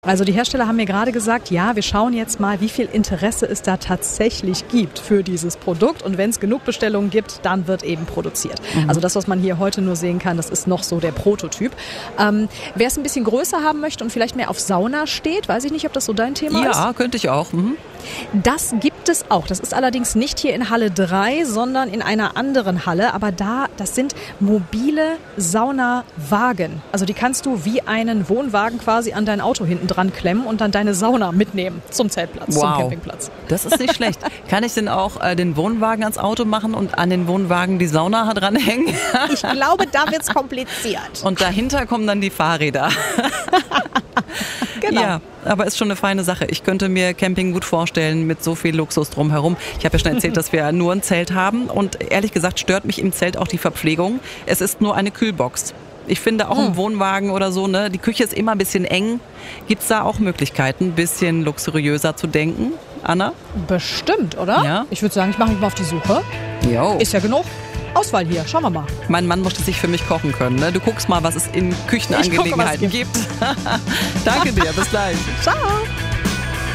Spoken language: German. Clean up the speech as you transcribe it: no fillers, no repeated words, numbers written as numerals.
Also die Hersteller haben mir gerade gesagt, ja, wir schauen jetzt mal, wie viel Interesse es da tatsächlich gibt für dieses Produkt. Und wenn es genug Bestellungen gibt, dann wird eben produziert. Also das, was man hier heute nur sehen kann, das ist noch so der Prototyp. Wer es ein bisschen größer haben möchte und vielleicht mehr auf Sauna steht, weiß ich nicht, ob das so dein Thema ist. Ja, könnte ich auch. Das gibt es auch. Das ist allerdings nicht hier in Halle 3, sondern in einer anderen Halle. Aber das sind mobile Saunawagen. Also die kannst du wie einen Wohnwagen quasi an dein Auto hinten dran klemmen und dann deine Sauna mitnehmen zum Zeltplatz, zum Campingplatz. Das ist nicht schlecht. Kann ich denn auch den Wohnwagen ans Auto machen und an den Wohnwagen die Sauna dranhängen? Ich glaube, da wird's kompliziert. Und dahinter kommen dann die Fahrräder. Genau. Ja, aber ist schon eine feine Sache. Ich könnte mir Camping gut vorstellen mit so viel Luxus drumherum. Ich habe ja schon erzählt, dass wir nur ein Zelt haben und ehrlich gesagt stört mich im Zelt auch die Verpflegung. Es ist nur eine Kühlbox. Ich finde auch im Wohnwagen oder so, ne, die Küche ist immer ein bisschen eng. Gibt es da auch Möglichkeiten, ein bisschen luxuriöser zu denken, Anna? Bestimmt, oder? Ja. Ich würde sagen, ich mache mich mal auf die Suche. Jo. Ist ja genug Auswahl hier. Schauen wir mal. Mein Mann möchte sich für mich kochen können. Ne? Du guckst mal, was es in Küchenangelegenheiten gibt. Danke dir, bis gleich. Ciao.